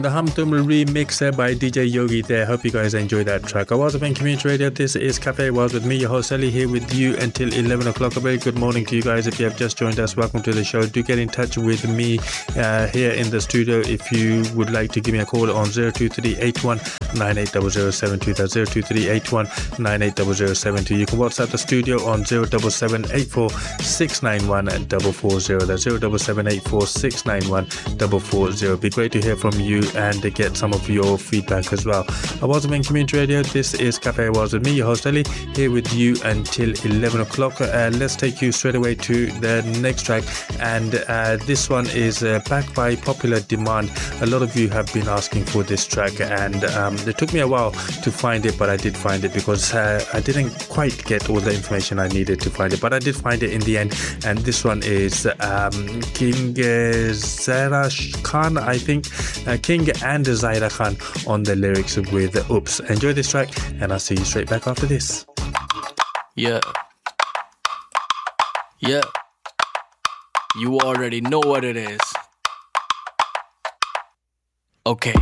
the Hum Tum remix by DJ Yogi there. Hope you guys enjoyed that track. I was on Community Radio. This is Cafe Was with me, your host Ellie, here with you until 11 o'clock. A very good morning to you guys. If you have just joined us, welcome to the show. Do get in touch with me here in the studio if you would like to give me a call on 02381 980072. That's 02381 980072. You can WhatsApp the studio on 07784 691 440. That's 07784 691 440. Be great to hear from you and get some of your feedback as well. I was in Community Radio. This is Cafe Was with me, your host Ellie, here with you until 11 o'clock. Let's take you straight away to the next track, and this one is backed by popular demand. A lot of you have been asking for this track, and it took me a while to find it, but I did find it because I didn't quite get all the information I needed to find it, but I did find it in the end. And this one is King Zaira Khan, I think, King and Zaira Khan on the lyrics with Oops. Enjoy this track, and I'll see you straight back after this. Yeah. You already know what it is. Okay.